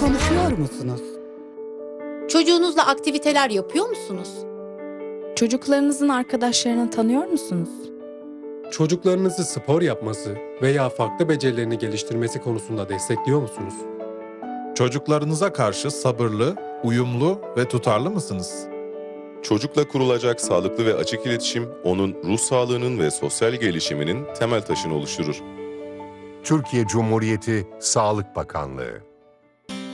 konuşuyor musunuz? Çocuğunuzla aktiviteler yapıyor musunuz? Çocuklarınızın arkadaşlarını tanıyor musunuz? Çocuklarınızı spor yapması veya farklı becerilerini geliştirmesi konusunda destekliyor musunuz? Çocuklarınıza karşı sabırlı, uyumlu ve tutarlı mısınız? Çocukla kurulacak sağlıklı ve açık iletişim, onun ruh sağlığının ve sosyal gelişiminin temel taşını oluşturur. Türkiye Cumhuriyeti Sağlık Bakanlığı